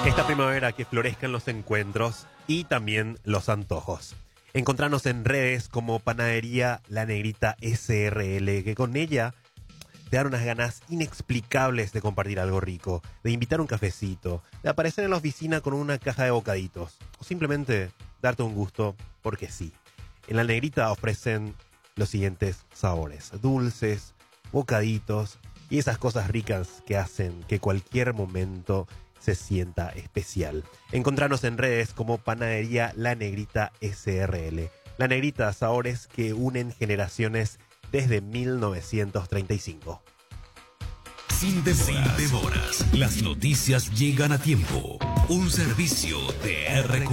Esta primavera que florezcan los encuentros y también los antojos. Encontrarnos en redes como Panadería La Negrita SRL, que con ella te dan unas ganas inexplicables de compartir algo rico, de invitar un cafecito, de aparecer en la oficina con una caja de bocaditos, o simplemente darte un gusto porque sí. En La Negrita ofrecen los siguientes sabores: dulces, bocaditos y esas cosas ricas que hacen que cualquier momento se sienta especial. Encontrarnos en redes como Panadería La Negrita SRL. La Negrita, sabores que unen generaciones desde 1935. Sin demoras. Las noticias llegan a tiempo. Un servicio de RQ.